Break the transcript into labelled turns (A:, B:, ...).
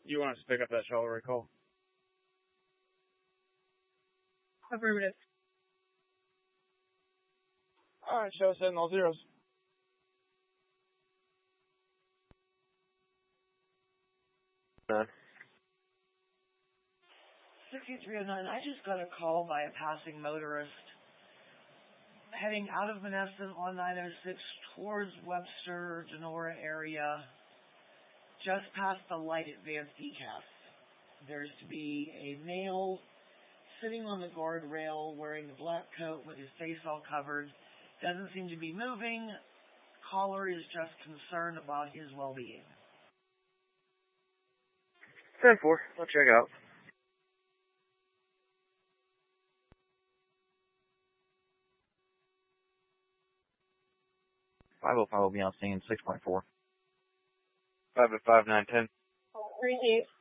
A: You want us to pick up that shoulder call?
B: Affirmative.
A: All right, show 7 all zeros.
C: None.
D: 6309, I just got a call by a passing motorist heading out of Menneson on 906 towards Webster, Denora area, just past the light at Vance Decaf. There's to be a male sitting on the guardrail wearing a black coat with his face all covered. Doesn't seem to be moving. Caller is just concerned about his well-being.
C: 10-4. I'll check out.
E: .505 will be on scene, 6.4.
C: 5 at 5, 9, 10.
B: Green 8.